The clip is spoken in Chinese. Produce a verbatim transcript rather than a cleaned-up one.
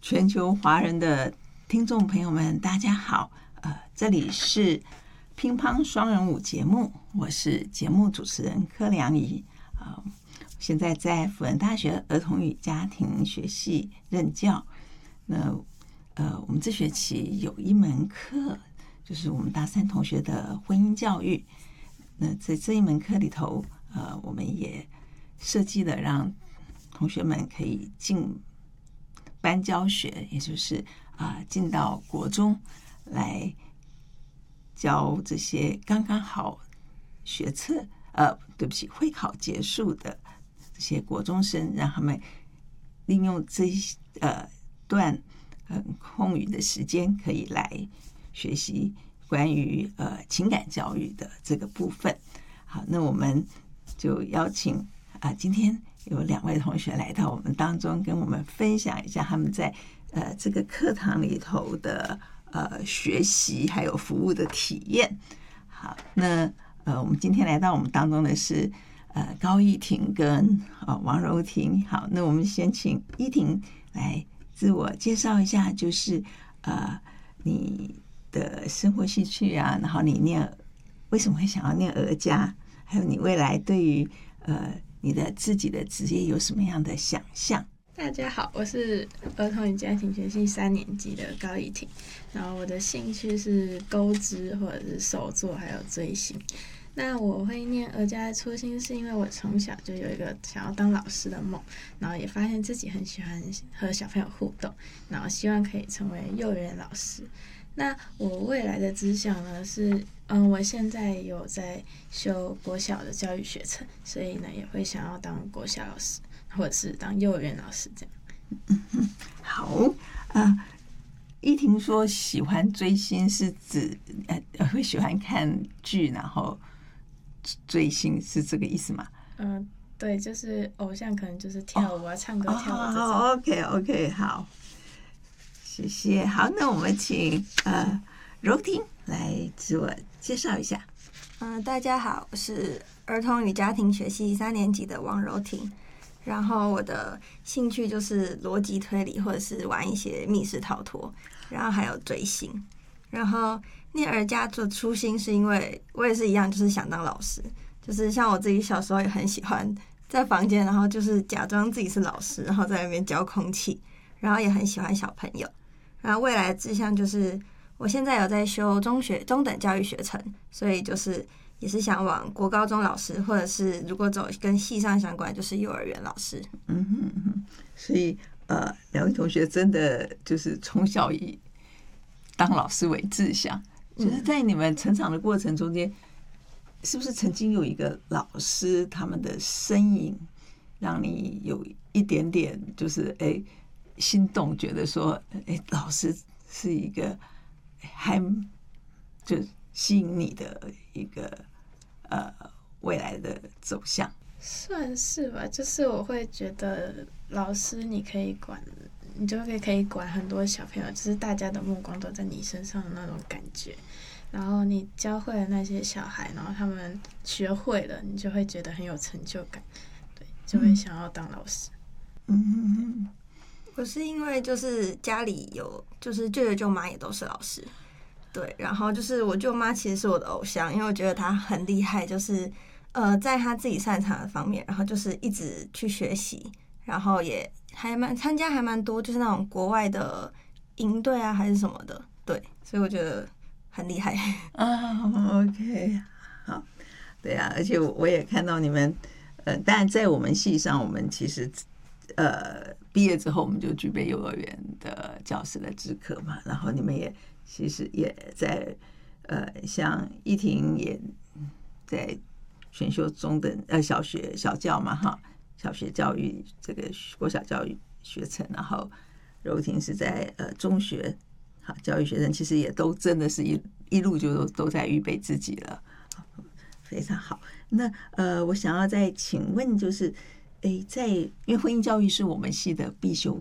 全球华人的听众朋友们，大家好，呃，这里是乒乓双人舞节目，我是节目主持人柯良仪，呃，现在在辅仁大学儿童与家庭学系任教。那呃，我们这学期有一门课，就是我们大三同学的婚姻教育。那在这一门课里头，呃，我们也设计了让同学们可以进班教学，也就是啊、呃、进到国中来教这些刚刚好学测呃对不起会考结束的这些国中生，让他们利用这呃段很、呃、空余的时间，可以来学习关于呃情感教育的这个部分。好，那我们就邀请啊、呃，今天有两位同学来到我们当中，跟我们分享一下他们在呃这个课堂里头的呃学习还有服务的体验。好，那呃我们今天来到我们当中的是呃高依婷跟呃王柔婷。好，那我们先请依婷来自我介绍一下，就是呃你的生活兴趣啊，然后你念为什么会想要念儿家，还有你未来对于呃你的自己的职业有什么样的想象？ 大家好，我是儿童与家庭学系三年级的高依婷，然后我的兴趣是钩织或者是手作还有追星。那我会念儿家的初心是因为我从小就有一个想要当老师的梦，然后也发现自己很喜欢和小朋友互动，然后希望可以成为幼儿园老师。那我未来的志向呢是，嗯，我现在有在修国小的教育学程，所以呢也会想要当国小老师，或者是当幼儿园老师这样。 嗯、好啊，呃，依婷说喜欢追星是指呃会喜欢看剧，然后追星是这个意思吗？ 嗯、呃，对，就是偶像可能就是跳舞啊、哦、唱歌、跳舞这种。 哦 ，OK OK， 好。谢谢。好，那我们请呃柔婷来自我介绍一下。 嗯、呃，大家好，我是儿童与家庭学系三年级的王柔婷。然后我的兴趣就是逻辑推理，或者是玩一些密室逃脱，然后还有追星。然后念儿家的初心是因为我也是一样，就是想当老师。就是像我自己小时候也很喜欢在房间，然后就是假装自己是老师，然后在那边教空气，然后也很喜欢小朋友。然后未来的志向就是，我现在有在修中学中等教育学程，所以就是也是想往国高中老师，或者是如果走跟系上相关，就是幼儿园老师。 嗯哼嗯哼，所以呃，两位同学真的就是从小以当老师为志向，就是在你们成长的过程中间，是不是曾经有一个老师他们的身影，让你有一点点就是哎。心动，觉得说，哎，老师是一个还就吸引你的一个呃未来的走向， 算是吧。就是我会觉得老师你可以管，你就可以可以管很多小朋友，就是大家的目光都在你身上的那种感觉。然后你教会了那些小孩，然后他们学会了，你就会觉得很有成就感，对，就会想要当老师。 嗯嗯嗯。 我是因为就是家里有，就是舅舅舅妈也都是老师，对，然后就是我舅妈其实是我的偶像，因为我觉得她很厉害，就是呃在她自己擅长的方面，然后就是一直去学习，然后也还蛮参加还蛮多，就是那种国外的营队啊还是什么的，对，所以我觉得很厉害啊。OK， 好，对啊，而且我也看到你们，呃，当然在我们系上，我们其实。呃，毕业之后我们就具备幼儿园的教师的资格嘛，然后你们也其实也在呃，像依婷也在选修中等呃小学小教嘛哈，小学教育这个国小教育学程，然后柔婷是在呃中学好教育学程，其实也都真的是一一路就都都在预备自己了，非常好。那呃，我想要再请问就是。诶，在因为婚姻教育是我们系的必修